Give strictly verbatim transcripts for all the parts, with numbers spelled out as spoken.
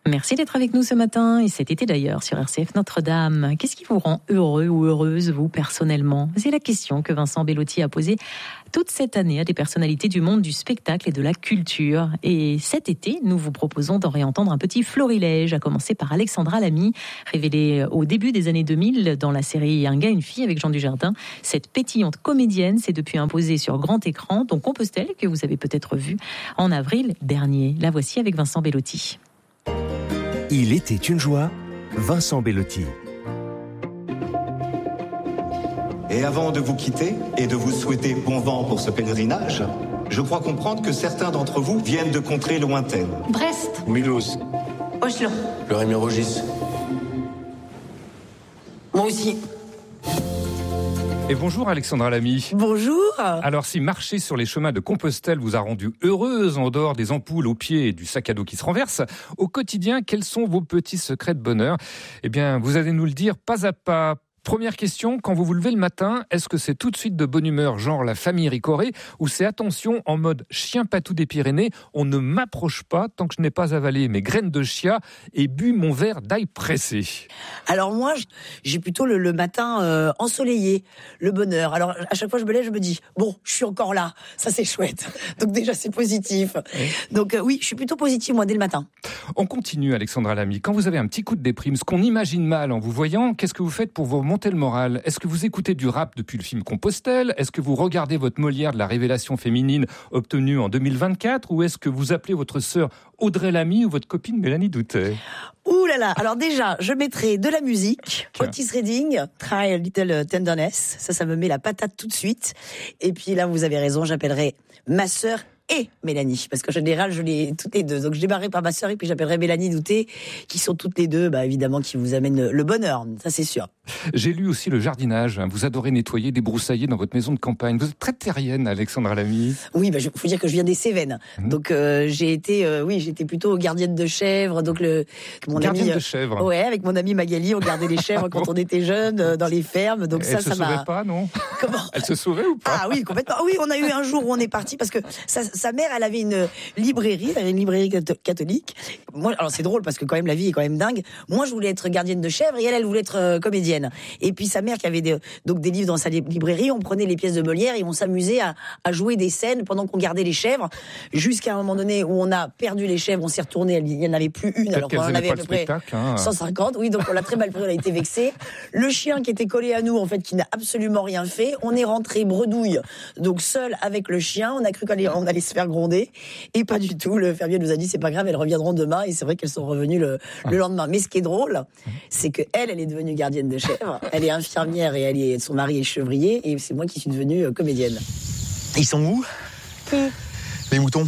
Merci d'être avec nous ce matin et cet été d'ailleurs sur R C F Notre-Dame. Qu'est-ce qui vous rend heureux ou heureuse, vous, personnellement ? C'est la question que Vincent Bellotti a posée toute cette année à des personnalités du monde du spectacle et de la culture. Et cet été, nous vous proposons d'en réentendre un petit florilège, à commencer par Alexandra Lamy, révélée au début des années deux mille dans la série Un gars, une fille avec Jean Dujardin. Cette pétillante comédienne s'est depuis imposée sur grand écran, dont Compostelle, que vous avez peut-être vu en avril dernier. La voici avec Vincent Bellotti. Il était une joie, Vincent Bellotti. Et avant de vous quitter et de vous souhaiter bon vent pour ce pèlerinage, je crois comprendre que certains d'entre vous viennent de contrées lointaines. Brest, Mulhouse, Oslo, le Rémy-Rogis. moi aussi. Et bonjour Alexandra Lamy. Bonjour. Alors si marcher sur les chemins de Compostelle vous a rendu heureuse en dehors des ampoules aux pieds et du sac à dos qui se renverse, au quotidien, quels sont vos petits secrets de bonheur ? Eh bien, vous allez nous le dire pas à pas. Première question, quand vous vous levez le matin, est-ce que c'est tout de suite de bonne humeur, genre la famille Ricoré, ou c'est attention en mode chien patou des Pyrénées, on ne m'approche pas tant que je n'ai pas avalé mes graines de chia et bu mon verre d'ail pressé? Alors moi, j'ai plutôt le, le matin euh, ensoleillé, le bonheur. Alors à chaque fois que je me lève, je me dis, bon, je suis encore là, ça c'est chouette. Donc déjà, c'est positif. Oui. Donc euh, oui, je suis plutôt positive, moi, dès le matin. On continue, Alexandra Lamy. Quand vous avez un petit coup de déprime, ce qu'on imagine mal en vous voyant, qu'est-ce que vous faites pour vous remonter le moral? Est-ce que vous écoutez du rap depuis le film Compostelle? Est-ce que vous regardez votre Molière de la révélation féminine obtenue en deux mille vingt-quatre? Ou est-ce que vous appelez votre sœur Audrey Lamy ou votre copine Mélanie Doutet? Ouh là là. Alors déjà, je mettrai de la musique. Otis Redding, Try a Little Tenderness. Ça, ça me met la patate tout de suite. Et puis là, vous avez raison, j'appellerai ma sœur et Mélanie, parce qu'en général, je les toutes les deux. Donc, je démarrerai par ma sœur et puis j'appellerai Mélanie Doutet, qui sont toutes les deux, bah, évidemment, qui vous amènent le bonheur. Ça, c'est sûr. J'ai lu aussi le jardinage. Vous adorez nettoyer, débroussailler dans votre maison de campagne. Vous êtes très terrienne, Alexandra Lamy. Oui, bah, faut dire que je viens des Cévennes. Mmh. Donc, euh, j'ai été, euh, oui, j'étais plutôt gardienne de chèvres. Donc, le, mon gardienne ami, de chèvres. Ouais, avec mon ami Magali, on gardait les chèvres quand on était jeunes, euh, dans les fermes. Donc, elle ça, se ça sauvait m'a. pas, non? Comment? Elle se sauvait ou pas? Ah oui, complètement. Oui, on a eu un jour où on est parti parce que sa, sa mère, elle avait une librairie, elle avait une librairie catholique. Moi, alors c'est drôle parce que quand même la vie est quand même dingue. Moi, je voulais être gardienne de chèvres et elle, elle voulait être euh, comédienne. Et puis sa mère qui avait des, donc des livres dans sa librairie, on prenait les pièces de Molière et on s'amusait à, à jouer des scènes pendant qu'on gardait les chèvres, jusqu'à un moment donné où on a perdu les chèvres, on s'est retourné, il n'y en avait plus une, peut-être alors qu'on en avait à peu près hein. cent cinquante. Oui, donc on l'a très mal pris, on a été vexés. Le chien qui était collé à nous, en fait, qui n'a absolument rien fait, on est rentré bredouille, donc seul avec le chien, on a cru qu'on allait, on allait se faire gronder, et pas du tout. Le fermier nous a dit c'est pas grave, elles reviendront demain, et c'est vrai qu'elles sont revenues le, le lendemain. Mais ce qui est drôle, c'est que elle, elle est devenue gardienne de chèvres, elle est infirmière et elle est, son mari est chevrier, et c'est moi qui suis devenue comédienne. Ils sont où? Qui? Les moutons.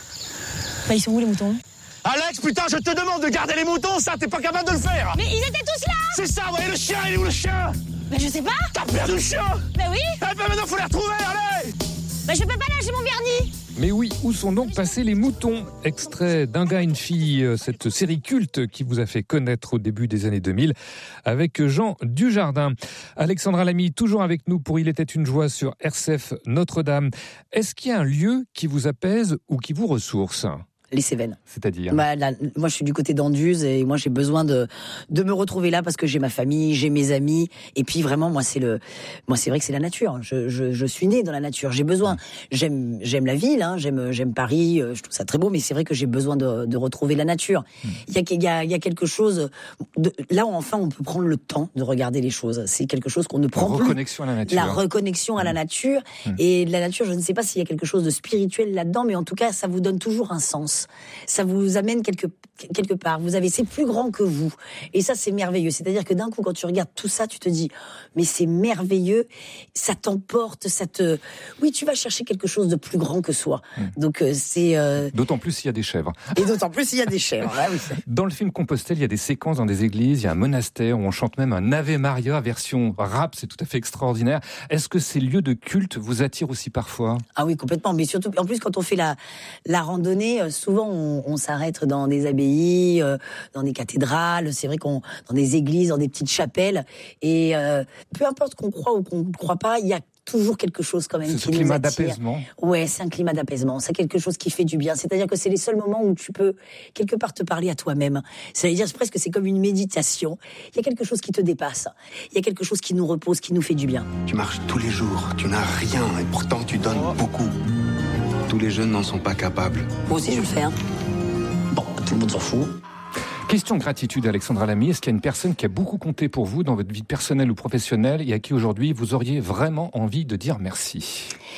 Bah, ils sont où les moutons? Alex, putain, je te demande de garder les moutons, ça, t'es pas capable de le faire! Mais ils étaient tous là! C'est ça, ouais, le chien, il est où le chien? Bah je sais pas! T'as perdu le chien? Bah oui! Eh ben maintenant, faut les retrouver, allez! Bah je peux pas lâcher mon vernis! Mais oui, où sont donc passés les moutons? Extrait d'Un gars, une fille, cette série culte qui vous a fait connaître au début des années deux mille avec Jean Dujardin. Alexandra Lamy, toujours avec nous pour Il était une joie sur R C F Notre-Dame. Est-ce qu'il y a un lieu qui vous apaise ou qui vous ressource? Les Cévennes. C'est-à-dire bah, là, moi, je suis du côté d'Anduze et moi, j'ai besoin de de me retrouver là parce que j'ai ma famille, j'ai mes amis et puis vraiment, moi, c'est le, moi, c'est vrai que c'est la nature. Je, je, je suis née dans la nature. J'ai besoin. J'aime, j'aime la ville. Hein, j'aime, j'aime Paris. Je trouve ça très beau, mais c'est vrai que j'ai besoin de, de retrouver la nature. Il mmh. y a, il y a, il y a quelque chose. De, là, enfin, on peut prendre le temps de regarder les choses. C'est quelque chose qu'on ne prend la plus. Reconnexion à la nature. La reconnexion à la nature mmh. et la nature. Je ne sais pas s'il y a quelque chose de spirituel là-dedans, mais en tout cas, ça vous donne toujours un sens. Ça vous vous amène quelque, quelque part. Vous avez, c'est plus grand que vous. Et ça, c'est merveilleux. C'est-à-dire que d'un coup, quand tu regardes tout ça, tu te dis, mais c'est merveilleux. Ça t'emporte, ça te, oui, tu vas chercher quelque chose de plus grand que soi. Mmh. Donc, euh, c'est, euh... d'autant plus s'il y a des chèvres. Et d'autant plus s'il y a des chèvres. Ah, oui. Dans le film Compostelle, il y a des séquences dans des églises, il y a un monastère où on chante même un Ave Maria version rap. C'est tout à fait extraordinaire. Est-ce que ces lieux de culte vous attirent aussi parfois? Ah oui, complètement. Mais surtout, en plus, quand on fait la, la randonnée, souvent, on, on s'arrête dans des abbayes, euh, dans des cathédrales, c'est vrai qu'on dans des églises, dans des petites chapelles, et euh, peu importe qu'on croit ou qu'on ne croit pas, il y a toujours quelque chose quand même c'est qui ce nous climat attire. d'apaisement. Ouais, c'est un climat d'apaisement. C'est quelque chose qui fait du bien. C'est-à-dire que c'est les seuls moments où tu peux quelque part te parler à toi-même. C'est-à-dire presque c'est comme une méditation. Il y a quelque chose qui te dépasse. Il y a quelque chose qui nous repose, qui nous fait du bien. Tu marches tous les jours, tu n'as rien et pourtant tu donnes beaucoup. Tous les jeunes n'en sont pas capables. Moi aussi, je le fais. Hein. Bon, tout le monde s'en fout. Question gratitude, Alexandra Lamy. Est-ce qu'il y a une personne qui a beaucoup compté pour vous dans votre vie personnelle ou professionnelle et à qui aujourd'hui vous auriez vraiment envie de dire merci ?